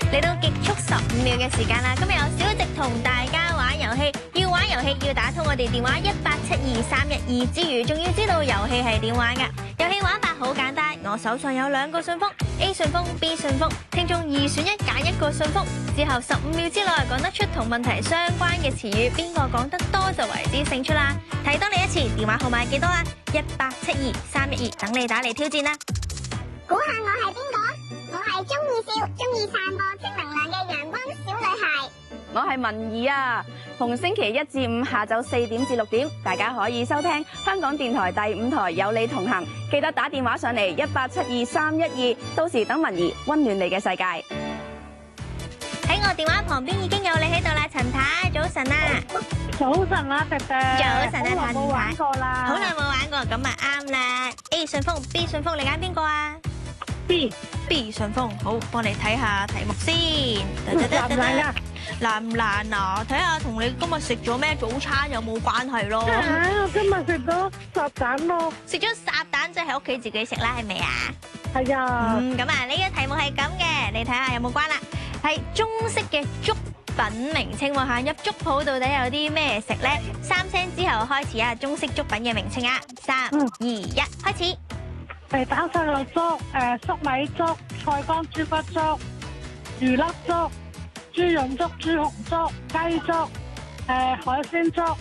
嚟到極速15秒嘅時間啦，今日有小植同大家玩遊戲，要玩遊戲要打通我哋電話1872312之餘，仲要知道遊戲係點玩噶。遊戲玩法好簡單，我手上有2個信封 ，A 信封、B 信封，聽眾2選1揀1個信封，之後15秒之內講得出同問題相關嘅詞語，邊個講得多就為之勝出啦。提多你一次，電話號碼幾多啊？1872312，等你打嚟挑戰啦。 估下我係邊個？我係中意笑、中意散播正能量嘅陽光小女孩。 我係文儀啊，逢星期1至5下晝4點至6點，大家可以收聽香港電台第5台有你同行，記得打電話上嚟1872312，到時等文儀溫暖你嘅世界。 喺我電話旁邊已經有你喺度啦，陳太，早晨啊！ 早晨啦，迪迪。 早晨啊， 冇玩過啦。 好耐冇玩過，咁啊啱啦。A 信封、B 信封，你揀邊個啊 B 信封，好，幫你睇下題目先。 難唔難啊？ 難唔難啊？睇下同你今日食咗咩早餐有冇關係咯。 我今日食咗烚蛋咯。 食咗烚蛋即係喺屋企自己食啦，係咪啊？ 係啊。 咁啊，呢個題目係咁嘅，你睇下有冇關啦。係中式嘅粥品名稱喎，行入粥鋪到底有啲咩食咧？3聲之後開始啊，中式粥品嘅名稱啊，3、2、1，開始。 蛋細路粥、粟米粥、菜乾豬骨粥、魚粒粥、豬潤粥、豬紅粥、雞粥、海鮮粥，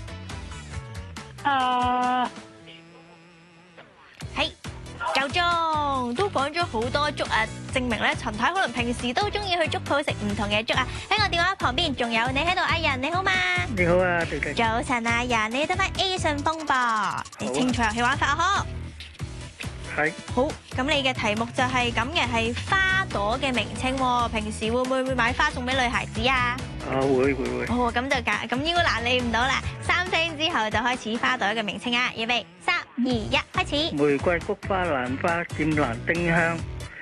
係夠鐘，都講咗好多粥啊，證明咧陳太可能平時都中意去粥鋪食唔同嘅粥啊。喺我電話旁邊仲有你喺度，阿仁你好嘛？ 你好啊，弟弟。 早晨啊，仁，你得翻 A 信封噃，你清楚遊戲玩法啊？ 係。 好，咁你嘅題目就係咁嘅，係花朵嘅名稱喎。平時會唔會買花送俾女孩子啊？ 會。 哦，咁就咁應該難你唔到啦。3聲之後就開始花朵嘅名稱啊，預備3、2、1，開始。 玫瑰、菊花、蘭花、劍蘭、丁香，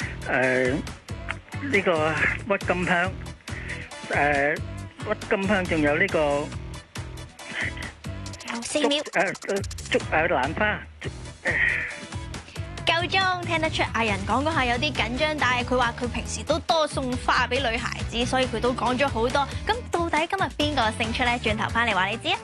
呢個鬱金香，鬱金香仲有呢個 4秒。 蘭花。 夠鐘，聽得出阿仁講嗰下有啲緊張，但係佢話佢平時都多送花俾女孩子，所以佢都講咗好多。咁到底今日邊個勝出咧？轉頭翻嚟話你知啊！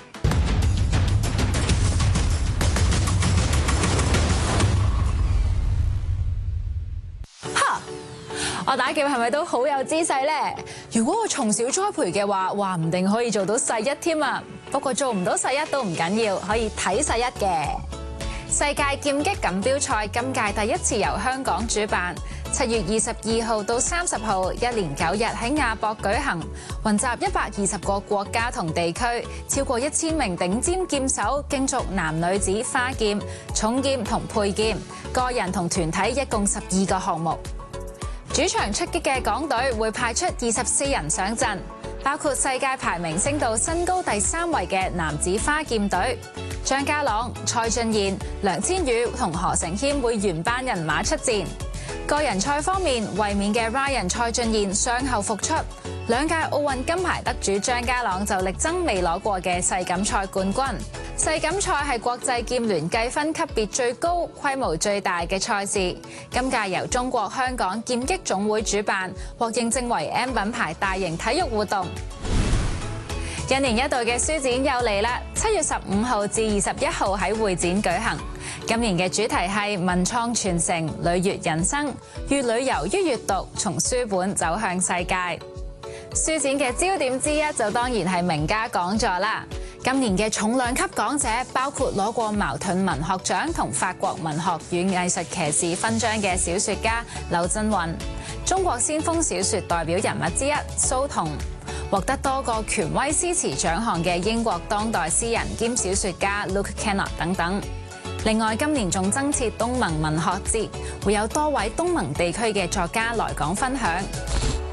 哈！我打劍係咪都好有姿勢咧？如果我從小栽培嘅話，話唔定可以做到世一添啊！不過做唔到世一都唔緊要，可以睇世一嘅。世界劍擊錦標賽今屆第一次由香港主辦，7月22號到30號，一連9日喺亞博舉行，雲集120個國家同地區，超過1000名頂尖劍手競逐男女子花劍、重劍同佩劍，個人同團體一共12個項目。主場出擊嘅港隊會派出24人上陣，包括世界排名升到身高第3位嘅男子花劍隊。張家朗、蔡俊彥、梁千羽同何成謙會原班人馬出戰。個人賽方面，衛冕嘅 Ryan 蔡俊彥傷後復出，2屆奧運金牌得主張家朗就力爭未攞過嘅世錦賽冠軍。世錦賽係國際劍聯計分級別最高、規模最大嘅賽事，今屆由中國香港劍擊總會主辦，獲認證為 M 品牌大型體育活動。一年一度嘅書展又嚟啦，7月15號至21號喺會展舉行。今年嘅主題係文創傳承、履閱人生，寓旅遊於閱讀，從書本走向世界。書展嘅焦點之一就當然係名家講座啦。今年嘅重量級講者包括攞過茅盾文學獎同法國文學與藝術騎士勳章嘅小説家劉震雲，中國先鋒小説代表人物之一蘇童，獲得多個權威詩詞獎項嘅英國當代詩人兼小説家 Luke Cannot 等等。另外，今年仲增設東盟文學節，會有多位東盟地區嘅作家來港分享。